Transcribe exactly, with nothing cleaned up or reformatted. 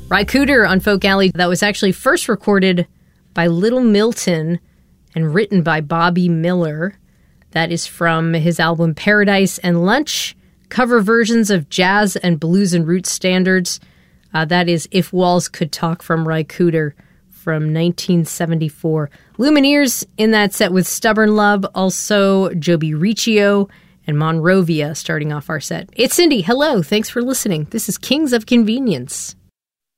Ry Cooder on Folk Alley. That was actually first recorded by Little Milton and written by Bobby Miller. That is from his album Paradise and Lunch, cover versions of jazz and blues and roots standards. Uh, that is If Walls Could Talk from Ry Cooder from nineteen seventy-four. Lumineers in that set with Stubborn Love, also Joby Riccio and Monrovia starting off our set. It's Cindy. Hello. Thanks for listening. This is Kings of Convenience.